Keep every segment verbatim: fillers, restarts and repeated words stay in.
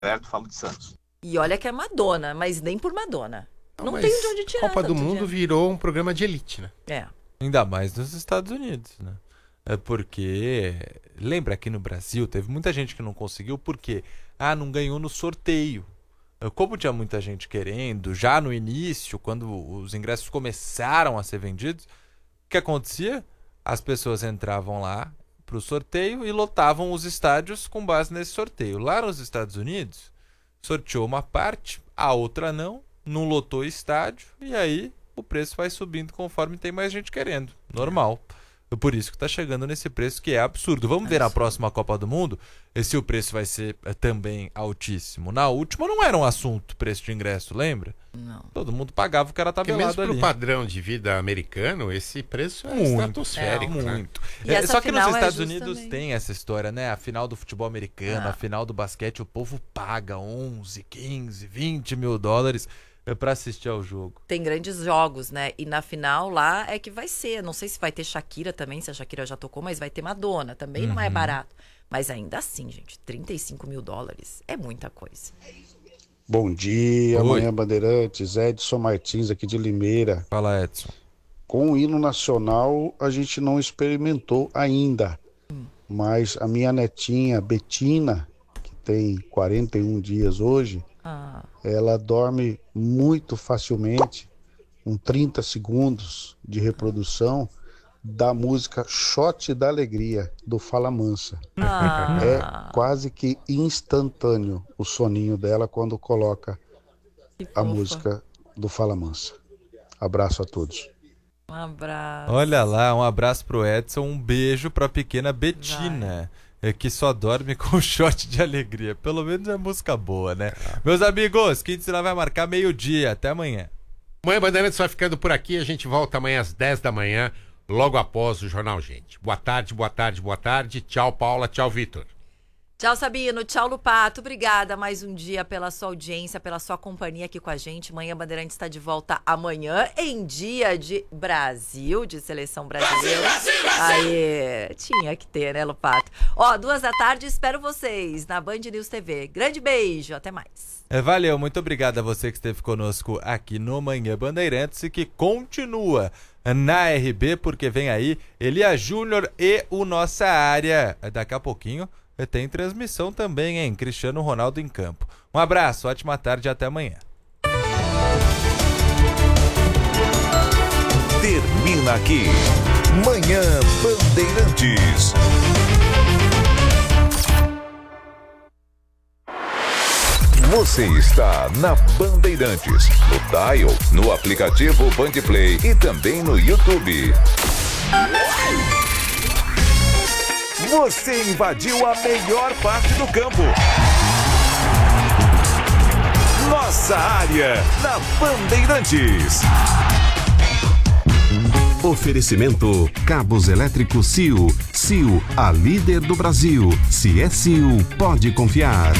Certo? Falo de Santos. E olha que é Madonna, mas nem por Madonna. Não, não mas tem de onde tirar. Copa do Mundo dinheiro. virou um programa de elite, né? É. Ainda mais nos Estados Unidos, né? É porque, lembra, aqui no Brasil teve muita gente que não conseguiu porque, ah, não ganhou no sorteio. Como tinha muita gente querendo, já no início, quando os ingressos começaram a ser vendidos, o que acontecia? As pessoas entravam lá para o sorteio e lotavam os estádios com base nesse sorteio. Lá nos Estados Unidos, sorteou uma parte, a outra não, não lotou estádio, e aí o preço vai subindo conforme tem mais gente querendo. Normal. Por isso que está chegando nesse preço que é absurdo. Vamos ver na próxima Copa do Mundo se o preço vai ser é, também altíssimo. Na última não era um assunto preço de ingresso, lembra? Não. Todo mundo pagava o que era tabelado mesmo ali. pro padrão de vida americano, esse preço é muito, estratosférico. É, né? muito. E É, só que nos final Estados é Unidos justamente... tem essa história, né? A final do futebol americano, Ah. a final do basquete, o povo paga onze, quinze, vinte mil dólares para assistir ao jogo. Tem grandes jogos, né? E na final lá é que vai ser. Não sei se vai ter Shakira também, se a Shakira já tocou, mas vai ter Madonna. Também Uhum. não é barato. Mas ainda assim, gente, trinta e cinco mil dólares é muita coisa. Bom dia, Oi. Manhã Bandeirantes, Edson Martins aqui de Limeira. Fala, Edson. Com o hino nacional a gente não experimentou ainda, Hum. mas a minha netinha Betina, que tem quarenta e um dias hoje, Ah, ela dorme muito facilmente, com trinta segundos de reprodução da música Shot da Alegria, do Fala Mansa. ah. É quase que instantâneo o soninho dela quando coloca Que a fofa. música do Fala Mansa. Abraço a todos. Um abraço. Olha lá, um abraço pro Edson, um beijo pra pequena Betina. É que só dorme com shot de alegria. Pelo menos é música boa, né? Meus amigos, quem ensinar vai marcar meio-dia. Até amanhã. Manhã Bandeirantes vai ficando por aqui. A gente volta amanhã às dez da manhã, logo após o Jornal Gente. Boa tarde, boa tarde, boa tarde. Tchau, Paula. Tchau, Vitor. Tchau, Sabino. Tchau, Lupato. Obrigada mais um dia pela sua audiência, pela sua companhia aqui com a gente. Manhã Bandeirantes está de volta amanhã, em dia de Brasil, de seleção brasileira. Brasil, Brasil, Brasil! Aê, tinha que ter, né, Lupato? Ó, duas da tarde, espero vocês na Band News T V. Grande beijo, até mais. É, valeu, muito obrigado a você que esteve conosco aqui no Manhã Bandeirantes e que continua na R B, porque vem aí Elias Júnior e o Nossa Área. Daqui a pouquinho tem transmissão também, hein? Cristiano Ronaldo em campo. Um abraço, ótima tarde e até amanhã. Termina aqui Manhã Bandeirantes. Você está na Bandeirantes, no Dial, no aplicativo Bandplay e também no YouTube. Você invadiu a melhor parte do campo. Nossa Área, na Bandeirantes. Oferecimento Cabos Elétricos C I O. C I O, a líder do Brasil. Se é C I O, pode confiar.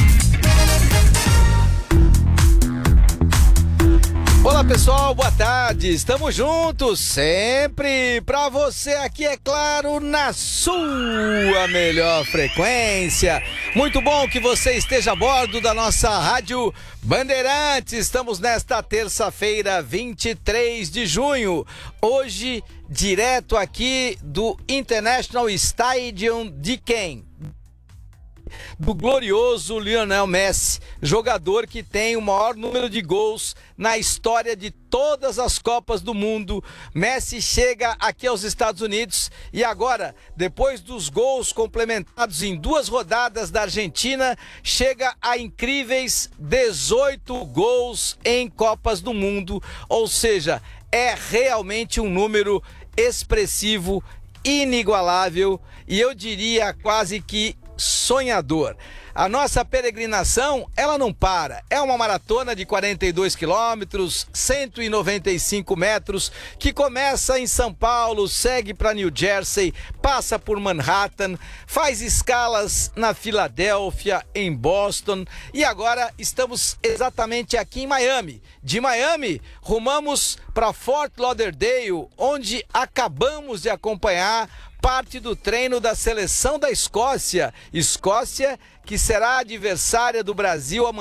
Olá pessoal, boa tarde, estamos juntos sempre pra você aqui, é claro, na sua melhor frequência. Muito bom que você esteja a bordo da nossa Rádio Bandeirantes. Estamos nesta terça-feira, vinte e três de junho, hoje direto aqui do International Stadium de quem? Do glorioso Lionel Messi, jogador que tem o maior número de gols na história de todas as Copas do Mundo. Messi chega aqui aos Estados Unidos e agora, depois dos gols complementados em duas rodadas da Argentina, chega a incríveis dezoito gols em Copas do Mundo, ou seja, é realmente um número expressivo, inigualável e eu diria quase que sonhador. A nossa peregrinação, ela não para. É uma maratona de quarenta e dois quilômetros, cento e noventa e cinco metros, que começa em São Paulo, segue para New Jersey, passa por Manhattan, faz escalas na Filadélfia, em Boston e agora estamos exatamente aqui em Miami. De Miami, rumamos para Fort Lauderdale, onde acabamos de acompanhar parte do treino da seleção da Escócia. Escócia que será adversária do Brasil amanhã.